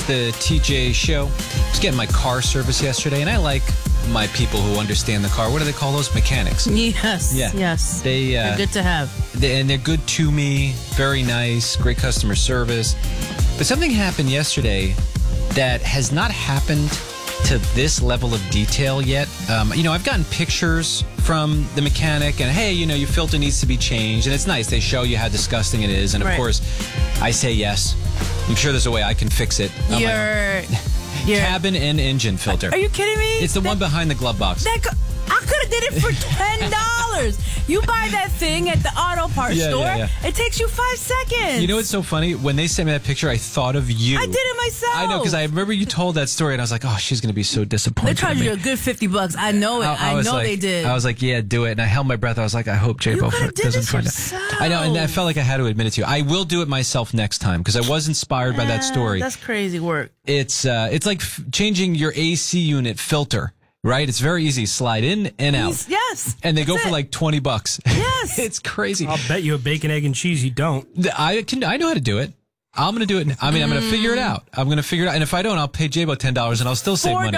the TJ Show. I was getting my car service yesterday, and I like my people who understand the car. What do they call those? Mechanics. Yes. Yeah. Yes. They're good to have. They're good to me. Very nice. Great customer service. But something happened yesterday that has not happened to this level of detail yet. I've gotten pictures from the mechanic and, hey, your filter needs to be changed. And it's nice. They show you how disgusting it is. And, of course, I say yes. I'm sure there's a way I can fix it. Your cabin and engine filter. Are you kidding me? It's the one behind the glove box. I could have did it for $10. You buy that thing at the auto parts store. Yeah. It takes you 5 seconds. You know what's so funny? When they sent me that picture, I thought of you. I did it myself. I know, because I remember you told that story, and I was like, oh, she's going to be so disappointed. They charged you a good $50. I know it. I know they did. I was like, yeah, do it. And I held my breath. I was like, I hope J-Bo doesn't find it. I know, and I felt like I had to admit it to you. I will do it myself next time, because I was inspired by that story. That's crazy work. It's like changing your AC unit filter. Right? It's very easy. Slide in and out. Yes. And they go for like $20. Yes. It's crazy. I'll bet you a bacon, egg, and cheese you don't. I know how to do it. I'm going to do it. I'm going to figure it out. I'm going to figure it out. And if I don't, I'll pay J-Bo $10 and I'll still save money.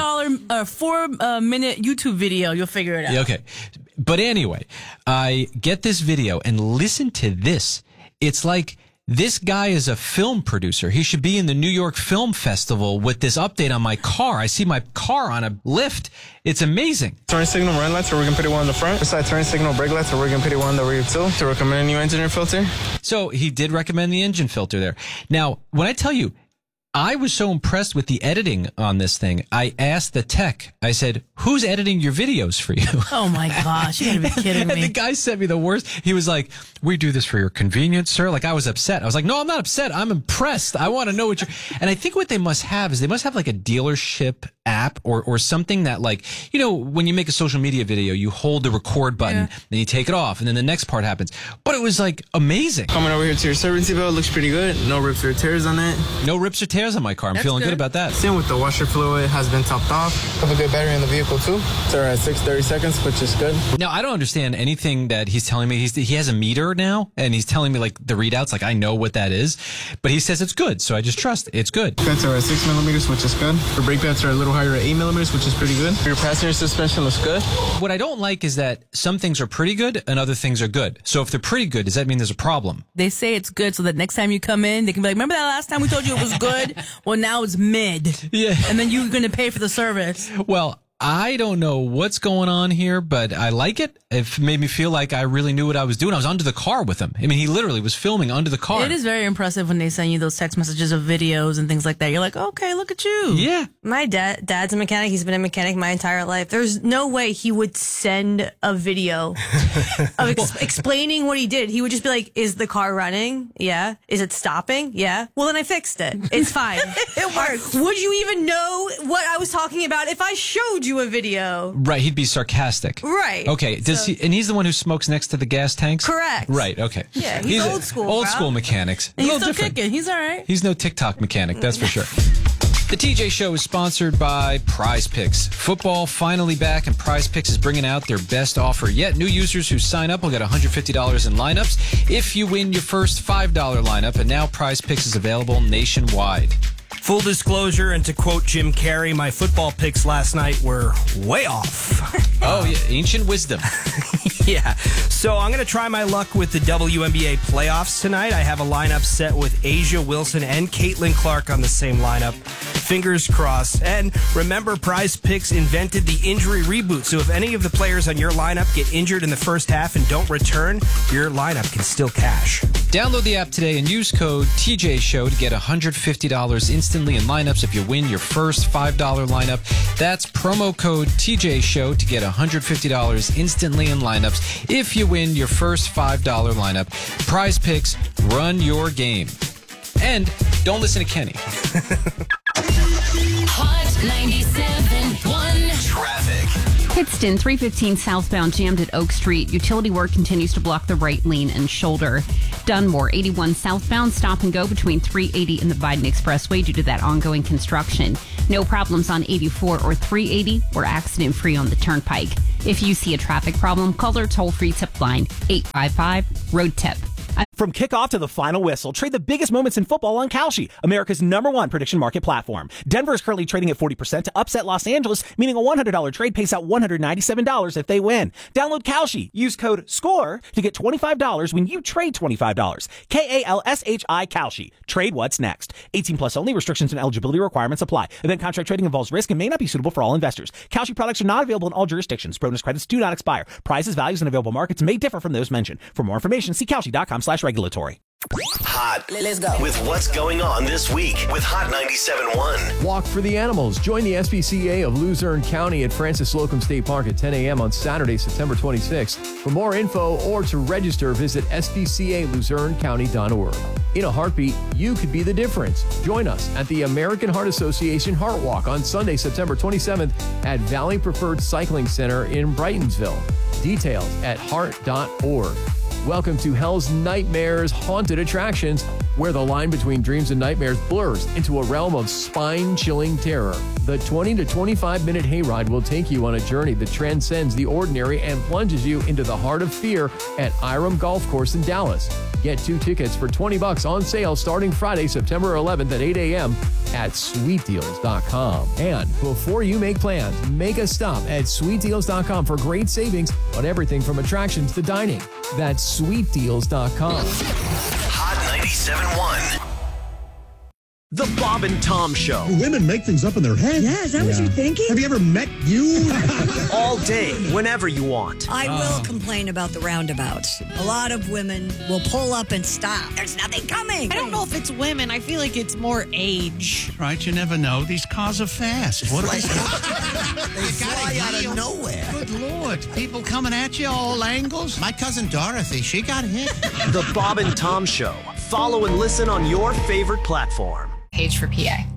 $4-minute YouTube video. You'll figure it out. Yeah, okay. But anyway, I get this video and listen to this. It's like, this guy is a film producer. He should be in the New York Film Festival with this update on my car. I see my car on a lift. It's amazing. Turn signal, run lights, or we're going to put it one on the front. Besides turn signal, brake lights, or we're going to put it one on the rear too. To recommend a new engine filter. So he did recommend the engine filter there. Now, when I tell you, I was so impressed with the editing on this thing. I asked the tech, I said, who's editing your videos for you? Oh my gosh, you gotta be kidding me. And the guy sent me the worst. He was like, we do this for your convenience, sir. Like, I was upset. I was like, no, I'm not upset. I'm impressed. I want to know what you're... And I think what they must have is they must have like a dealership app or something that, like, when you make a social media video, you hold the record button, then you take it off, and then the next part happens. But it was like amazing. Coming over here to your service belt, looks pretty good. No rips or tears on it. No rips or tears on my car. I'm feeling good about that. Same with the washer fluid, has been topped off. Have a good battery in the vehicle too. So we're at 6:30 seconds, which is good. Now, I don't understand anything that he's telling me. He has a meter now, and he's telling me like the readouts, like I know what that is, but he says it's good, so I just trust it's good. Pads are at 6 millimeters, which is good. The brake pads are a little higher at 8 millimeters, which is pretty good. Your passenger suspension looks good. What I don't like is that some things are pretty good and other things are good. So if they're pretty good, does that mean there's a problem? They say it's good so that next time you come in, they can be like, remember that last time we told you it was good? Well, now it's mid. Yeah. And then you're going to pay for the service. Well, I don't know what's going on here, but I like it. It made me feel like I really knew what I was doing. I was under the car with him. I mean, he literally was filming under the car. It is very impressive when they send you those text messages of videos and things like that. You're like, okay, look at you. Yeah. My dad's a mechanic. He's been a mechanic my entire life. There's no way he would send a video of explaining what he did. He would just be like, is the car running? Yeah. Is it stopping? Yeah. Well, then I fixed it. It's fine. It worked. Would you even know what I was talking about if I showed you a video? Right. He'd be sarcastic. Right. Okay. And he's the one who smokes next to the gas tanks? Correct. Right. Okay. Yeah. He's old school. Old school mechanics. He's still kicking. He's all right. He's no TikTok mechanic. That's for sure. The TJ Show is sponsored by Prize Picks. Football finally back, and Prize Picks is bringing out their best offer yet. New users who sign up will get $150 in lineups if you win your first $5 lineup, and now Prize Picks is available nationwide. Full disclosure, and to quote Jim Carrey, my football picks last night were way off. Oh, yeah, ancient wisdom. Yeah. So I'm going to try my luck with the WNBA playoffs tonight. I have a lineup set with Asia Wilson and Caitlin Clark on the same lineup. Fingers crossed. And remember, Prize Picks invented the injury reboot. So if any of the players on your lineup get injured in the first half and don't return, your lineup can still cash. Download the app today and use code TJShow to get $150 instantly in lineups if you win your first $5 lineup. That's promo code TJShow to get $150 instantly in lineups if you win your first $5 lineup. Prize Picks, run your game. And don't listen to Kenny. Hot 97.1 Traffic. Pittston, 315 southbound jammed at Oak Street. Utility work continues to block the right lane and shoulder. Dunmore, 81 southbound, stop and go between 380 and the Biden Expressway due to that ongoing construction. No problems on 84 or 380. We're accident free on the turnpike. If you see a traffic problem, call our toll-free tip line, 855-ROAD-TIP. From kickoff to the final whistle, trade the biggest moments in football on Kalshi, America's #1 prediction market platform. Denver is currently trading at 40% to upset Los Angeles, meaning a $100 trade pays out $197 if they win. Download Kalshi. Use code SCORE to get $25 when you trade $25. KALSHI Kalshi. Trade what's next. 18 plus only. Restrictions and eligibility requirements apply. Event contract trading involves risk and may not be suitable for all investors. Kalshi products are not available in all jurisdictions. Bonus credits do not expire. Prices, values, and available markets may differ from those mentioned. For more information, see Kalshi.com/regulatory. Hot. Let's go. With what's going on this week with Hot 97.1. Walk for the Animals. Join the SPCA of Luzerne County at Francis Slocum State Park at 10 a.m. on Saturday, September 26th. For more info or to register, visit spcaluzernecounty.org. In a heartbeat, you could be the difference. Join us at the American Heart Association Heart Walk on Sunday, September 27th at Valley Preferred Cycling Center in Brightonsville. Details at heart.org. Welcome to Hell's Nightmares Haunted Attractions, where the line between dreams and nightmares blurs into a realm of spine-chilling terror. The 20 to 25-minute hayride will take you on a journey that transcends the ordinary and plunges you into the heart of fear at Iram Golf Course in Dallas. Get 2 tickets for $20 on sale starting Friday, September 11th at 8 a.m. at sweetdeals.com. And before you make plans, make a stop at sweetdeals.com for great savings on everything from attractions to dining. That's sweetdeals.com. Hot 97.1. The Bob and Tom Show. Women make things up in their head. Yeah, is that what you're thinking? Have you ever met you? All day, whenever you want. I will complain about the roundabouts. A lot of women will pull up and stop. There's nothing coming. I don't know if it's women. I feel like it's more age. Right, you never know. These cars are fast. What They fly out of nowhere. Good Lord. People coming at you all angles. My cousin Dorothy, she got hit. The Bob and Tom Show. Follow and listen on your favorite platform. Page for PA.